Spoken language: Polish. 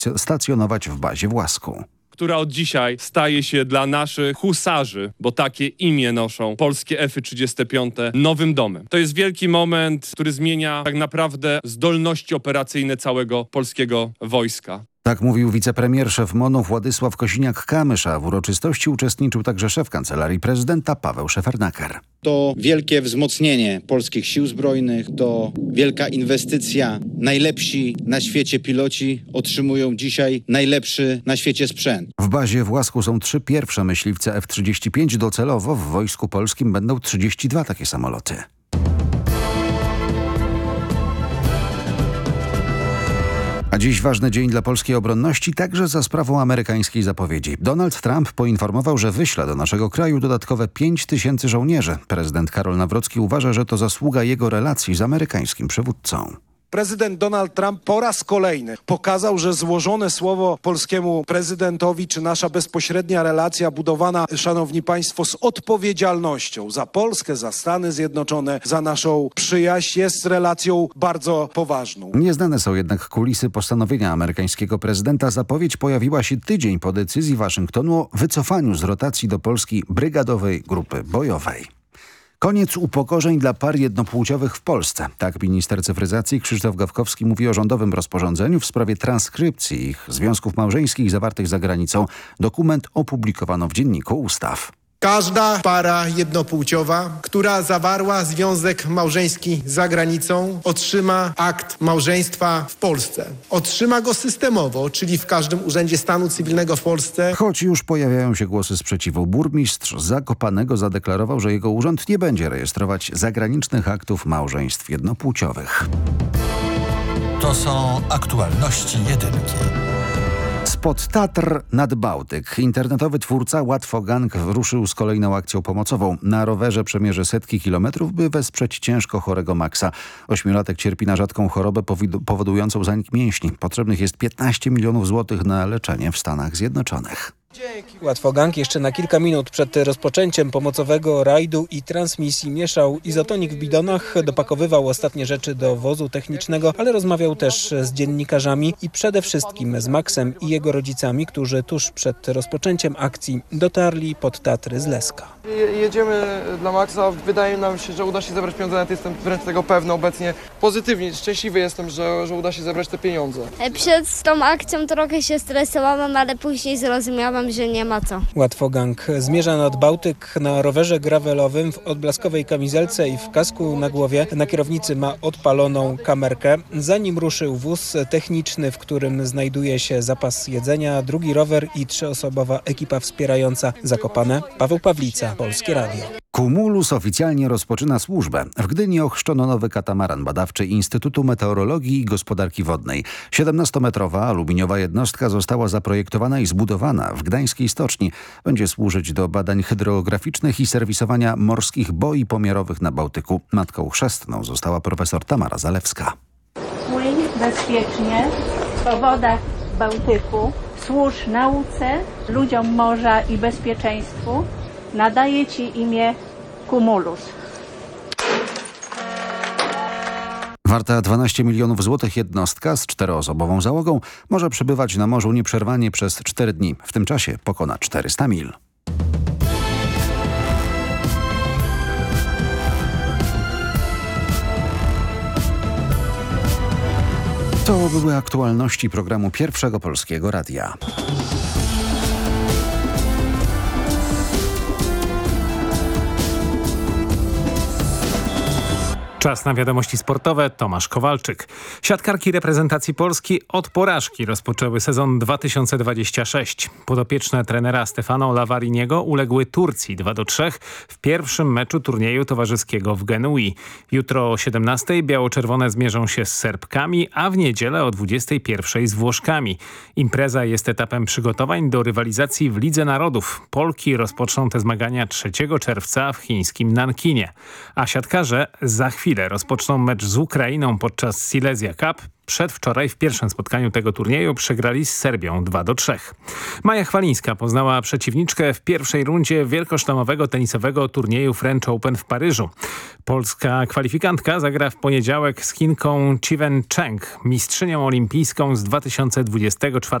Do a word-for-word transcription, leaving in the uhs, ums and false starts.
stacjonować w bazie w Łasku, która od dzisiaj staje się dla naszych husarzy, bo takie imię noszą polskie F trzydzieści pięć, nowym domem. To jest wielki moment, który zmienia tak naprawdę zdolności operacyjne całego polskiego wojska. Tak mówił wicepremier szef M O N-u Władysław Kosiniak-Kamysz, a w uroczystości uczestniczył także szef Kancelarii Prezydenta Paweł Szefernaker. To wielkie wzmocnienie polskich sił zbrojnych, to wielka inwestycja. Najlepsi na świecie piloci otrzymują dzisiaj najlepszy na świecie sprzęt. W bazie w Łasku są trzy pierwsze myśliwce F trzydzieści pięć. Docelowo w Wojsku Polskim będą trzydzieści dwa takie samoloty. A dziś ważny dzień dla polskiej obronności, także za sprawą amerykańskiej zapowiedzi. Donald Trump poinformował, że wyśle do naszego kraju dodatkowe pięć tysięcy żołnierzy. Prezydent Karol Nawrocki uważa, że to zasługa jego relacji z amerykańskim przywódcą. Prezydent Donald Trump po raz kolejny pokazał, że złożone słowo polskiemu prezydentowi, czy nasza bezpośrednia relacja budowana, szanowni państwo, z odpowiedzialnością za Polskę, za Stany Zjednoczone, za naszą przyjaźń jest relacją bardzo poważną. Nieznane są jednak kulisy postanowienia amerykańskiego prezydenta. Zapowiedź pojawiła się tydzień po decyzji Waszyngtonu o wycofaniu z rotacji do Polski brygadowej grupy bojowej. Koniec upokorzeń dla par jednopłciowych w Polsce. Tak minister cyfryzacji Krzysztof Gawkowski mówi o rządowym rozporządzeniu w sprawie transkrypcji ich związków małżeńskich zawartych za granicą. Dokument opublikowano w Dzienniku Ustaw. Każda para jednopłciowa, która zawarła związek małżeński za granicą, otrzyma akt małżeństwa w Polsce. Otrzyma go systemowo, czyli w każdym urzędzie stanu cywilnego w Polsce. Choć już pojawiają się głosy sprzeciwu. Burmistrz Zakopanego zadeklarował, że jego urząd nie będzie rejestrować zagranicznych aktów małżeństw jednopłciowych. To są aktualności jedynki. Spod Tatr nad Bałtyk. Internetowy twórca Łatwogang ruszył z kolejną akcją pomocową. Na rowerze przemierzy setki kilometrów, by wesprzeć ciężko chorego Maxa. Ośmiolatek cierpi na rzadką chorobę powodującą zanik mięśni. Potrzebnych jest piętnaście milionów złotych na leczenie w Stanach Zjednoczonych. Łatwogang jeszcze na kilka minut przed rozpoczęciem pomocowego rajdu i transmisji mieszał izotonik w bidonach, dopakowywał ostatnie rzeczy do wozu technicznego, ale rozmawiał też z dziennikarzami i przede wszystkim z Maxem i jego rodzicami, którzy tuż przed rozpoczęciem akcji dotarli pod Tatry z Leska. Jedziemy dla Maxa. Wydaje nam się, że uda się zebrać pieniądze, nawet jestem wręcz tego pewny obecnie. Pozytywnie, szczęśliwy jestem, że, że uda się zebrać te pieniądze. Przed tą akcją trochę się stresowałam, ale później zrozumiałam, że nie ma co. Łatwogang zmierza nad Bałtyk na rowerze gravelowym w odblaskowej kamizelce i w kasku na głowie. Na kierownicy ma odpaloną kamerkę. Za nim ruszył wóz techniczny, w którym znajduje się zapas jedzenia, drugi rower i trzyosobowa ekipa wspierająca Zakopane. Paweł Pawlica, Polskie Radio. Cumulus oficjalnie rozpoczyna służbę. W Gdyni ochrzczono nowy katamaran badawczy Instytutu Meteorologii i Gospodarki Wodnej. siedemnastometrowa aluminiowa jednostka została zaprojektowana i zbudowana w gdańskiej stoczni. Będzie służyć do badań hydrograficznych i serwisowania morskich boi pomiarowych na Bałtyku. Matką chrzestną została profesor Tamara Zalewska. Płyń bezpiecznie po wodach Bałtyku, służ nauce, ludziom morza i bezpieczeństwu. Nadaje ci imię Cumulus. Warta dwanaście milionów złotych jednostka z czteroosobową załogą może przebywać na morzu nieprzerwanie przez cztery dni. W tym czasie pokona czterysta mil. To były aktualności programu Pierwszego Polskiego Radia. Czas na wiadomości sportowe. Tomasz Kowalczyk. Siatkarki reprezentacji Polski od porażki rozpoczęły sezon dwa tysiące dwudziesty szósty. Podopieczne trenera Stefano Lavariniego uległy Turcji dwa do trzech w pierwszym meczu turnieju towarzyskiego w Genui. Jutro o siedemnastej biało-czerwone zmierzą się z Serbkami, a w niedzielę o dwudziestej pierwszej z Włoszkami. Impreza jest etapem przygotowań do rywalizacji w Lidze Narodów. Polki rozpoczną te zmagania trzeciego czerwca w chińskim Nankinie. A siatkarze za chwilę chwilę rozpoczną mecz z Ukrainą podczas Silesia Cup. Przedwczoraj w pierwszym spotkaniu tego turnieju przegrali z Serbią dwa do trzech. Maja Chwalińska poznała przeciwniczkę w pierwszej rundzie wielkoszlemowego tenisowego turnieju French Open w Paryżu. Polska kwalifikantka zagra w poniedziałek z Chinką Chiwen Cheng, mistrzynią olimpijską z dwa tysiące dwudziestego czwartego